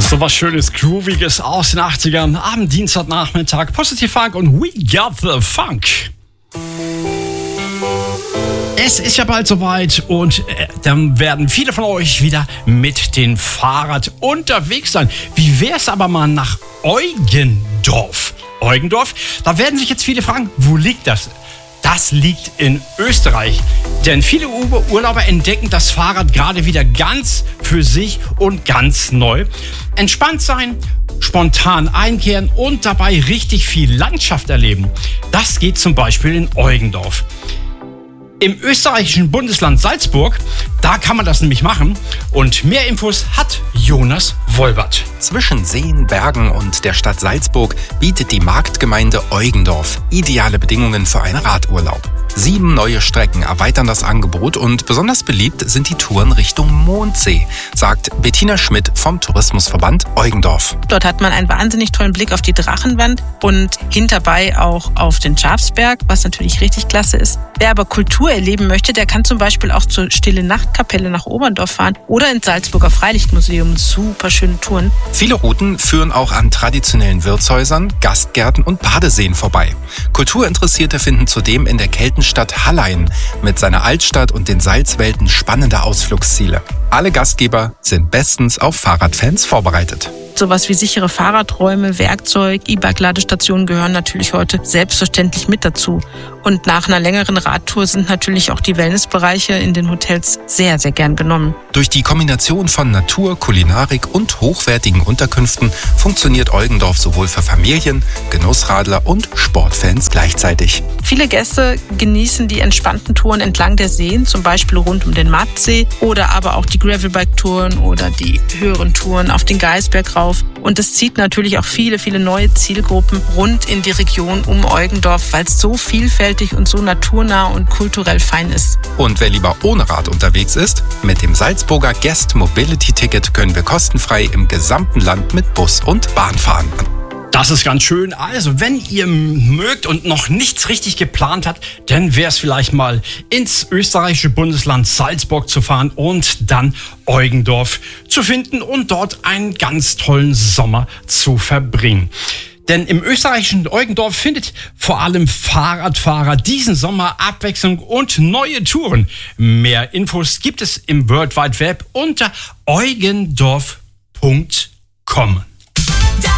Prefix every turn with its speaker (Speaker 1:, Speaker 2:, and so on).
Speaker 1: So was Schönes, Grooviges aus den 80ern am Dienstagnachmittag. Positive Funk und We Got the Funk. Es ist ja bald soweit und dann werden viele von euch wieder mit dem Fahrrad unterwegs sein. Wie wär's aber mal nach Eugendorf? Eugendorf, da werden sich jetzt viele fragen, wo liegt das? Das liegt in Österreich, denn viele Urlauber entdecken das Fahrrad gerade wieder ganz für sich und ganz neu. Entspannt sein, spontan einkehren und dabei richtig viel Landschaft erleben. Das geht zum Beispiel in Eugendorf. Im österreichischen Bundesland Salzburg, da kann man das nämlich machen. Und mehr Infos hat Jonas Wolbert.
Speaker 2: Zwischen Seen, Bergen und der Stadt Salzburg bietet die Marktgemeinde Eugendorf ideale Bedingungen für einen Radurlaub. 7 neue Strecken erweitern das Angebot und besonders beliebt sind die Touren Richtung Mondsee, sagt Bettina Schmidt vom Tourismusverband Eugendorf.
Speaker 3: Dort hat man einen wahnsinnig tollen Blick auf die Drachenwand und hinterbei auch auf den Schafsberg, was natürlich richtig klasse ist. Wer aber Kultur erleben möchte, der kann zum Beispiel auch zur Stille-Nacht-Kapelle nach Oberndorf fahren oder ins Salzburger Freilichtmuseum. Super schöne Touren.
Speaker 2: Viele Routen führen auch an traditionellen Wirtshäusern, Gastgärten und Badeseen vorbei. Kulturinteressierte finden zudem in der Keltenstadt Hallein mit seiner Altstadt und den Salzwelten spannende Ausflugsziele. Alle Gastgeber sind bestens auf Fahrradfans vorbereitet.
Speaker 3: Sowas wie sichere Fahrradräume, Werkzeug, E-Bike-Ladestationen gehören natürlich heute selbstverständlich mit dazu. Und nach einer längeren Radtour sind natürlich auch die Wellnessbereiche in den Hotels sehr, sehr gern genommen.
Speaker 2: Durch die Kombination von Natur, Kulinarik und hochwertigen Unterkünften funktioniert Eugendorf sowohl für Familien, Genussradler und Sportfans gleichzeitig.
Speaker 3: Viele Gäste genießen die entspannten Touren entlang der Seen, zum Beispiel rund um den Mattsee oder aber auch die Gravelbike-Touren oder die höheren Touren auf den Geisberg rauf. Und es zieht natürlich auch viele, viele neue Zielgruppen rund in die Region um Eugendorf, weil es so vielfältig und so naturnah und kulturell fein ist.
Speaker 2: Und wer lieber ohne Rad unterwegs ist, mit dem Salzburger Guest Mobility Ticket können wir kostenfrei im gesamten Land mit Bus und Bahn fahren.
Speaker 1: Das ist ganz schön. Also, wenn ihr mögt und noch nichts richtig geplant habt, dann wäre es vielleicht mal ins österreichische Bundesland Salzburg zu fahren und dann Eugendorf zu finden und dort einen ganz tollen Sommer zu verbringen. Denn im österreichischen Eugendorf findet vor allem Fahrradfahrer diesen Sommer Abwechslung und neue Touren. Mehr Infos gibt es im World Wide Web unter eugendorf.com.